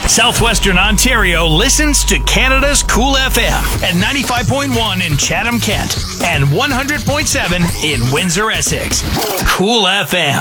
Southwestern Ontario listens to Canada's Cool FM at 95.1 in Chatham, Kent, and 100.7 in Windsor, Essex. Cool FM.